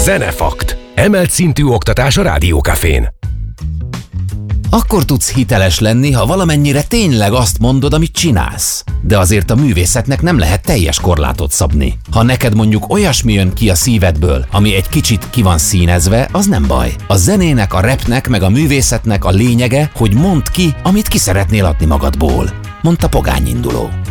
Zenefakt. Emelt szintű oktatás a Rádiókafén. Akkor tudsz hiteles lenni, ha valamennyire tényleg azt mondod, amit csinálsz. De azért a művészetnek nem lehet teljes korlátot szabni. Ha neked mondjuk olyasmi jön ki a szívedből, ami egy kicsit ki van színezve, az nem baj. A zenének, a rapnek meg a művészetnek a lényege, hogy mondd ki, amit ki szeretnél adni magadból, mondta Pogány Induló.